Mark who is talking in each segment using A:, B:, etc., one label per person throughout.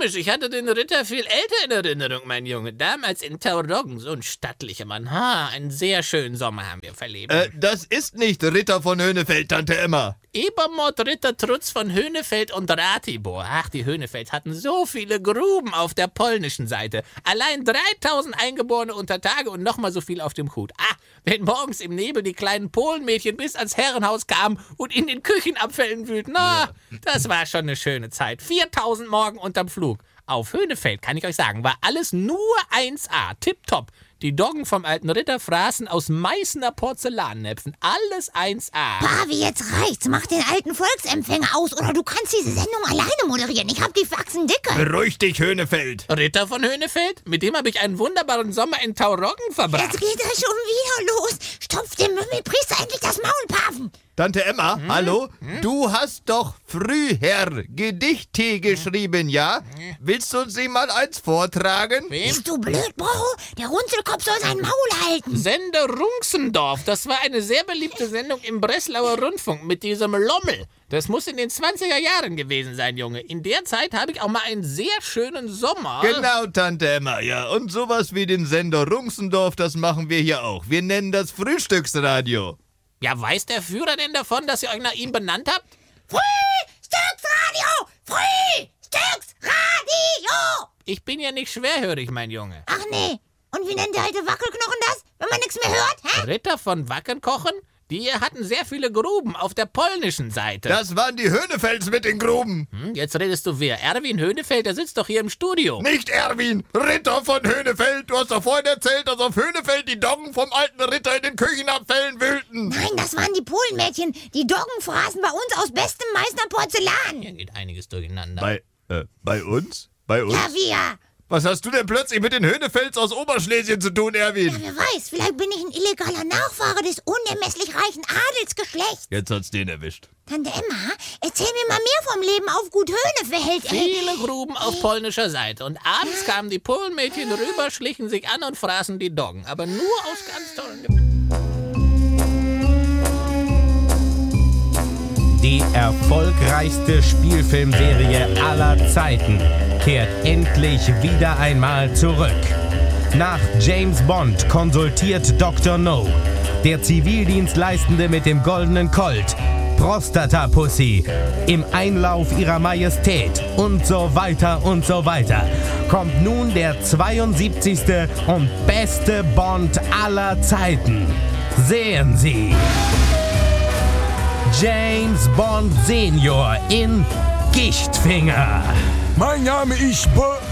A: komisch. Ich hatte den Ritter viel älter in Erinnerung, mein Junge. Damals in Tauroggen, so ein stattlicher Mann. Einen sehr schönen Sommer haben wir verlebt.
B: Das ist nicht Ritter von Höhnefeld, Tante Emma.
A: Ebermord Ritter Trutz von Höhnefeld und Ratibor. Ach, die Höhnefelds hatten so viele Gruben auf der polnischen Seite. Allein 3000 Eingeborene unter Tage und nochmal so viel auf dem Hut. Wenn morgens im Nebel die kleinen Polenmädchen bis ans Herrenhaus kamen und in den Küchenabfällen wühlten. Das war schon eine schöne Zeit. 4000 Morgen unterm Flug. Auf Höhnefeld, kann ich euch sagen, war alles nur 1A. Tipptopp. Die Doggen vom alten Ritter fraßen aus Meißner Porzellannäpfen. Alles 1A.
C: Pavi, jetzt reicht's. Mach den alten Volksempfänger aus oder du kannst diese Sendung alleine moderieren. Ich hab die Faxen dicke.
B: Beruhig dich, Höhnefeld.
A: Ritter von Höhnefeld? Mit dem habe ich einen wunderbaren Sommer in Tauroggen verbracht.
C: Jetzt geht er schon wieder los. Stopf dem Mümmelpriester endlich das Maul, Paven.
B: Tante Emma, hallo? Du hast doch früher Gedichte geschrieben, ja? Willst du uns mal eins vortragen?
A: Wem?
C: Bist du blöd, Bro? Der Runzelkopf soll sein Maul halten.
A: Sender Runxendorf. Das war eine sehr beliebte Sendung im Breslauer Rundfunk mit diesem Lommel. Das muss in den 20er Jahren gewesen sein, Junge. In der Zeit habe ich auch mal einen sehr schönen Sommer.
B: Genau, Tante Emma, ja. Und sowas wie den Sender Runxendorf, das machen wir hier auch. Wir nennen das Frühstücksradio.
A: Ja, weiß der Führer denn davon, dass ihr euch nach ihm benannt habt?
C: Frühstücksradio! Frühstücksradio!
A: Ich bin ja nicht schwerhörig, mein Junge.
C: Ach nee. Und wie nennt der alte Wackelknochen das, wenn man nichts mehr hört? Hä?
A: Ritter von Wackenkochen? Die hatten sehr viele Gruben auf der polnischen Seite.
B: Das waren die Höhnefelds mit den Gruben.
A: Jetzt redest du wer? Erwin Höhnefeld, der sitzt doch hier im Studio.
B: Nicht Erwin, Ritter von Höhnefeld. Du hast doch vorhin erzählt, dass auf Höhnefeld die Doggen vom alten Ritter in den Küchenabfällen wühlten.
C: Nein, das waren die Polenmädchen. Die Doggen fraßen bei uns aus bestem Meißner Porzellan.
A: Hier geht einiges durcheinander.
B: Bei uns? Bei uns?
C: Ja, wir.
B: Was hast du denn plötzlich mit den Höhnefelds aus Oberschlesien zu tun, Erwin?
C: Ja, wer weiß, vielleicht bin ich ein illegaler Nachfahre des unermesslich reichen Adelsgeschlechts.
B: Jetzt hat's den erwischt.
C: Tante Emma, erzähl mir mal mehr vom Leben auf Gut Höhnefeld.
A: Viele Gruben auf polnischer Seite. Und abends kamen die Polenmädchen rüber, schlichen sich an und fraßen die Doggen. Aber nur aus ganz tollen Gebieten.
D: Die erfolgreichste Spielfilmserie aller Zeiten kehrt endlich wieder einmal zurück. Nach James Bond konsultiert Dr. No, der Zivildienstleistende mit dem goldenen Colt, Prostata-Pussy, im Einlauf ihrer Majestät und so weiter, kommt nun der 72. und beste Bond aller Zeiten. Sehen Sie! James Bond Senior in Gichtfinger.
E: Mein Name ist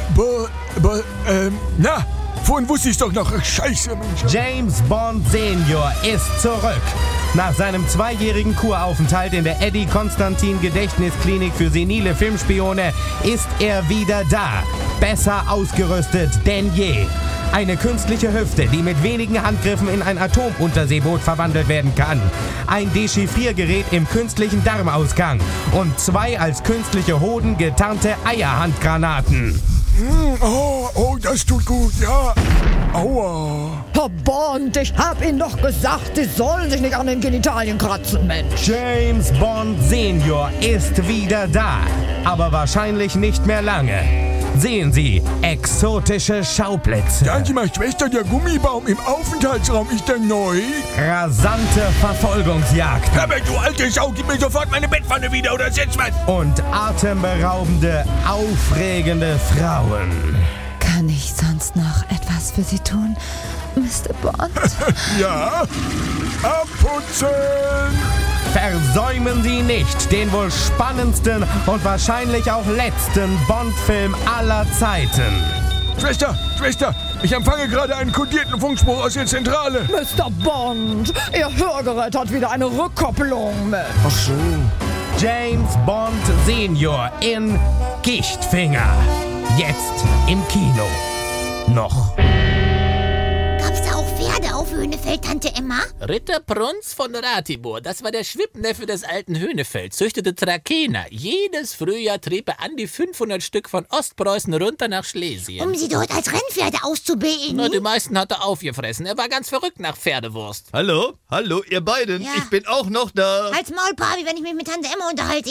E: vorhin wusste ich's doch noch. Scheiße, Mensch.
D: James Bond Senior ist zurück. Nach seinem 2-jährigen Kuraufenthalt in der Eddie Konstantin Gedächtnisklinik für senile Filmspione ist er wieder da. Besser ausgerüstet denn je. Eine künstliche Hüfte, die mit wenigen Handgriffen in ein Atomunterseeboot verwandelt werden kann. Ein Dechiffriergerät im künstlichen Darmausgang. Und 2 als künstliche Hoden getarnte Eierhandgranaten.
E: Oh, das tut gut, ja. Aua.
F: Herr Bond, ich hab Ihnen doch gesagt, Sie sollen sich nicht an den Genitalien kratzen, Mensch.
D: James Bond Senior ist wieder da. Aber wahrscheinlich nicht mehr lange. Sehen Sie, exotische Schauplätze.
E: Sagen Sie mal, Schwester, der Gummibaum im Aufenthaltsraum, ist der neu?
D: Rasante Verfolgungsjagd.
E: Herbert, du alte Sau, gib mir sofort meine Bettpfanne wieder oder setz was.
D: Und atemberaubende, aufregende Frauen.
F: Kann ich sonst noch etwas für Sie tun, Mr. Bond?
E: Ja, abputzen.
D: Versäumen Sie nicht den wohl spannendsten und wahrscheinlich auch letzten Bond-Film aller Zeiten.
E: Schwester, ich empfange gerade einen kodierten Funkspruch aus der Zentrale.
F: Mr. Bond, Ihr Hörgerät hat wieder eine Rückkopplung mit.
E: Ach so.
D: James Bond Senior in Gichtfinger. Jetzt im Kino. Noch.
C: Gab's da auch Pferde auf Höhnefeld, Tante Emma?
A: Ritter Prunz von Ratibor, das war der Schwippneffe des alten Höhnefeld, züchtete Trakener. Jedes Frühjahr trieb er an die 500 Stück von Ostpreußen runter nach Schlesien.
C: Um sie dort als Rennpferde auszubilden?
A: Na, die meisten hat er aufgefressen. Er war ganz verrückt nach Pferdewurst.
B: Hallo, ihr beiden.
C: Ja.
B: Ich bin auch noch da.
C: Halt's Maul, Pavi, wenn ich mich mit Tante Emma unterhalte, ja?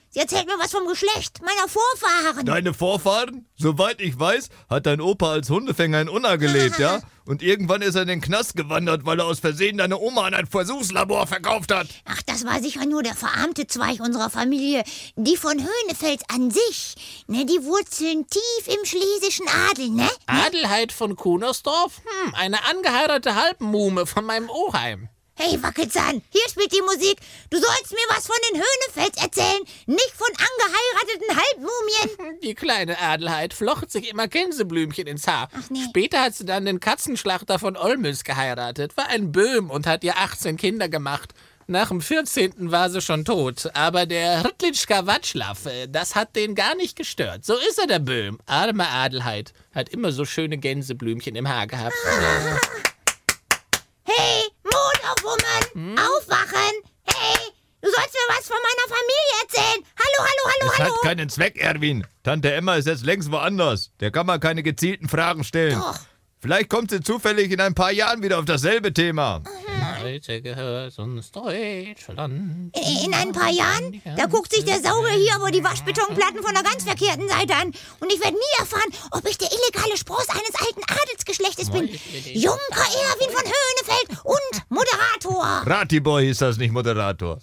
C: Sie erzählt mir was vom Geschlecht meiner Vorfahren.
B: Deine Vorfahren? Soweit ich weiß, hat dein Opa als Hundefänger in Unna gelebt, ja? Und irgendwann ist er in den Knast gewandert, weil er aus Versehen deine Oma an ein Versuchslabor verkauft hat.
C: Ach, das war sicher nur der verarmte Zweig unserer Familie. Die von Höhnefels an sich, ne, die wurzeln tief im schlesischen Adel, ne?
A: Adelheid von Kunersdorf? Eine angeheiratete Halbmuhme von meinem Oheim.
C: Hey, Wackelzahn, hier spielt die Musik. Du sollst mir was von den Höhnefels erzählen, nicht von angeheirateten Halbmumien.
A: Die kleine Adelheid flocht sich immer Gänseblümchen ins Haar.
C: Ach nee.
A: Später hat sie dann den Katzenschlachter von Olmütz geheiratet, war ein Böhm und hat ihr 18 Kinder gemacht. Nach dem 14. war sie schon tot, aber der Rüttlitschka Watschlaff, das hat den gar nicht gestört. So ist er, der Böhm. Arme Adelheid, hat immer so schöne Gänseblümchen im Haar gehabt.
C: Hey, Mut auf, Woman, aufwachen. Hey, du sollst mir was von meiner Familie erzählen. Hallo.
B: Das hat keinen Zweck, Erwin. Tante Emma ist jetzt längst woanders. Der kann man keine gezielten Fragen stellen.
C: Doch.
B: Vielleicht kommt sie zufällig in ein paar Jahren wieder auf dasselbe Thema.
A: Heute gehört uns Deutschland.
C: In ein paar Jahren, da guckt sich der Saure hier aber die Waschbetonplatten von der ganz verkehrten Seite an. Und ich werde nie erfahren, ob ich der illegale Spross eines alten Adelsgeschlechtes bin. Junker Erwin von Höhnefeld und Moderator.
B: Ratibor hieß das, nicht Moderator.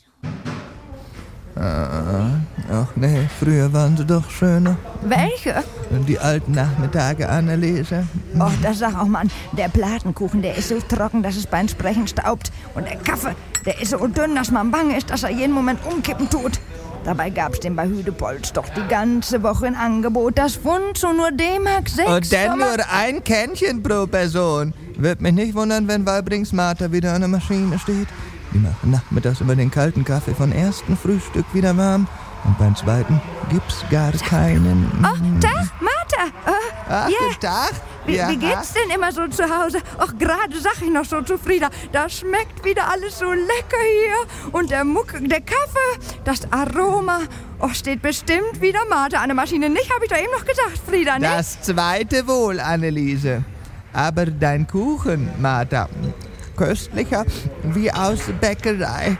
G: Ach nee, früher waren sie doch schöner.
H: Welche?
G: Die alten Nachmittage, Anneliese.
H: Och, das sag auch, Mann. Der Platenkuchen, der ist so trocken, dass es beim Sprechen staubt. Und der Kaffee, der ist so dünn, dass man bange ist, dass er jeden Moment umkippen tut. Dabei gab's den bei Hüdepolz doch die ganze Woche in Angebot. Das Pfund zu nur D-Mark 6.
G: Und dann nur ein Kännchen pro Person. Wird mich nicht wundern, wenn Walbrings Martha wieder an der Maschine steht. Die machen nachmittags immer den kalten Kaffee von ersten Frühstück wieder warm. Und beim zweiten gibt's gar keinen.
H: Oh, Tag, Martha.
G: Ach,
H: ja.
G: guten Tag.
H: Wie geht's denn immer so zu Hause? Och, gerade sag ich noch so zu Frieda, das schmeckt wieder alles so lecker hier. Und der der Kaffee, das Aroma. Och, steht bestimmt wieder Martha an der Maschine. Nicht, habe ich doch eben noch gesagt, Frieda, ne?
G: Das zweite wohl, Anneliese. Aber dein Kuchen, Martha, köstlicher wie aus Bäckerei.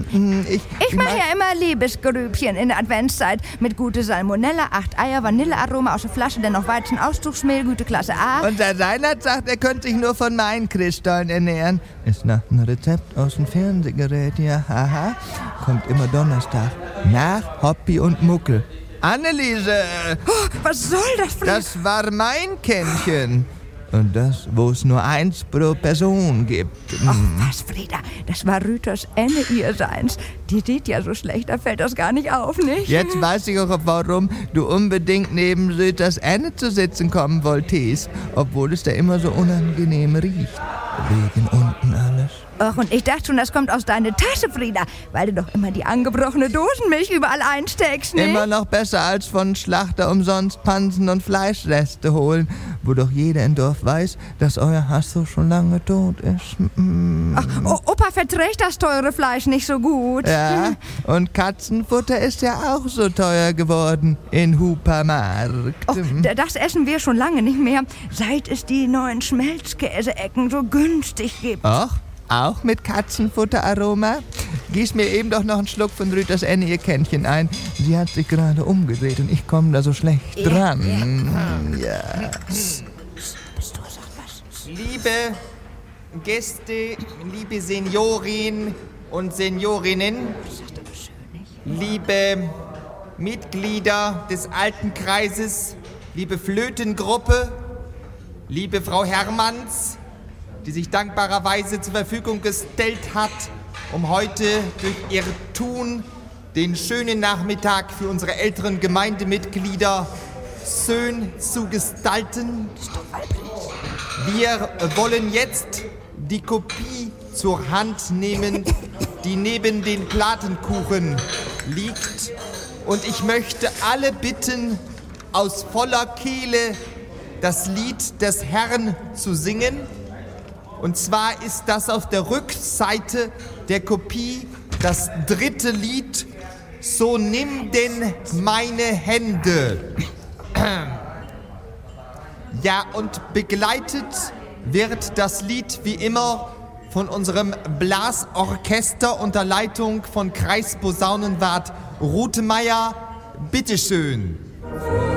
H: Ich mache ja immer Liebesgrübchen in der Adventszeit mit gute Salmonella, 8 Eier, Vanillearoma aus der Flasche, dann noch Weizenauszugsmehl, gute Klasse A.
G: Und der Reinhard sagt, er könnte sich nur von meinen Christstollen ernähren. Ist nach einem Rezept aus dem Fernsehgerät, ja, haha. Kommt immer Donnerstag. Nach Hoppi und Muckel. Anneliese!
H: Oh, was soll das, Frieda?
G: Das war mein Kännchen. Und das, wo es nur eins pro Person gibt.
H: Ach was, Frieda, das war Rüters Enne ihrseins. Die sieht ja so schlecht, da fällt das gar nicht auf, nicht?
G: Jetzt weiß ich auch, warum du unbedingt neben Rüters Enne zu sitzen kommen wolltest, obwohl es da immer so unangenehm riecht. Wegen unten alles.
H: Ach, und ich dachte schon, das kommt aus deiner Tasche, Frieda, weil du doch immer die angebrochene Dosenmilch überall einsteckst, ne?
G: Immer noch besser als von Schlachter umsonst Pansen und Fleischreste holen, wo doch jeder im Dorf weiß, dass euer Hasso schon lange tot ist.
H: Ach, Opa verträgt das teure Fleisch nicht so gut.
G: Ja, und Katzenfutter ist ja auch so teuer geworden in Hupermarkt.
H: Oh, das essen wir schon lange nicht mehr, seit es die neuen Schmelzkäse-Ecken so günstig gibt.
G: Ach, auch mit Katzenfutteraroma? Gieß mir eben doch noch einen Schluck von Rüters Enne ihr Kännchen ein. Sie hat sich gerade umgedreht und ich komme da so schlecht dran. Ja.
B: Liebe Gäste, liebe Seniorin und Seniorinnen, liebe Mitglieder des Alten Kreises, liebe Flötengruppe, liebe Frau Hermanns, die sich dankbarerweise zur Verfügung gestellt hat, um heute durch ihr Tun den schönen Nachmittag für unsere älteren Gemeindemitglieder schön zu gestalten. Wir wollen jetzt die Kopie zur Hand nehmen, die neben den Platenkuchen liegt. Und ich möchte alle bitten, aus voller Kehle das Lied des Herrn zu singen. Und zwar ist das auf der Rückseite der Kopie das dritte Lied, So nimm denn meine Hände. Ja, und begleitet wird das Lied wie immer von unserem Blasorchester unter Leitung von Kreisposaunenwart Rutemeyer, bitteschön.